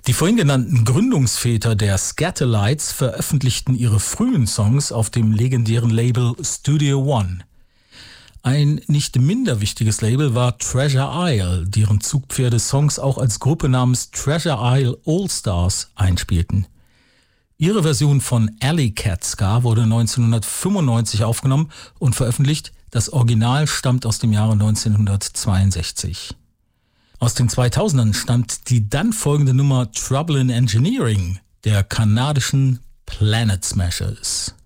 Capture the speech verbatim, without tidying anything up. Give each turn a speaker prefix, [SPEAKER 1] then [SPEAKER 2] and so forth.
[SPEAKER 1] Die vorhin genannten Gründungsväter der Skatalites veröffentlichten ihre frühen Songs auf dem legendären Label Studio One. Ein nicht minder wichtiges Label war Treasure Isle, deren Zugpferde Songs auch als Gruppe namens Treasure Isle All-Stars einspielten. Ihre Version von Alley Cat Ska wurde neunzehnhundertfünfundneunzig aufgenommen und veröffentlicht. Das Original stammt aus dem Jahre neunzehnhundertzweiundsechzig. Aus den zweitausendern stammt die dann folgende Nummer Trouble in Engineering der kanadischen Planet Smashers.